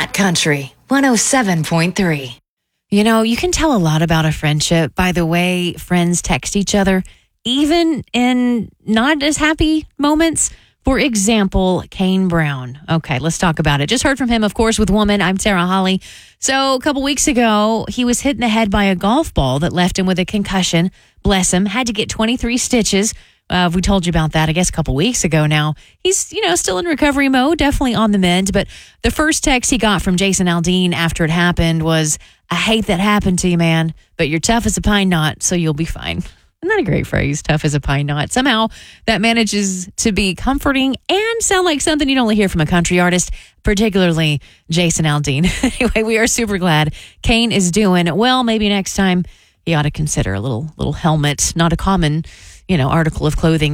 Flat Country 107.3. You know, you can tell a lot about a friendship by the way friends text each other, even in not as happy moments. For example, Kane Brown. Okay, let's talk about it. Just heard from him, of course, with Woman. I'm Sarah Holly. So a couple weeks ago, he was hit in the head by a golf ball that left him with a concussion. Bless him. Had to get 23 stitches. We told you about that, I guess, a couple weeks ago now. He's, still in recovery mode, definitely on the mend. But the first text he got from Jason Aldean after it happened was, I hate that happened to you, man, but you're tough as a pine knot, so you'll be fine. Isn't that a great phrase, tough as a pine knot? Somehow that manages to be comforting and sound like something you'd only hear from a country artist, particularly Jason Aldean. Anyway, we are super glad Kane is doing well. Maybe next time you ought to consider a little helmet, not a common, article of clothing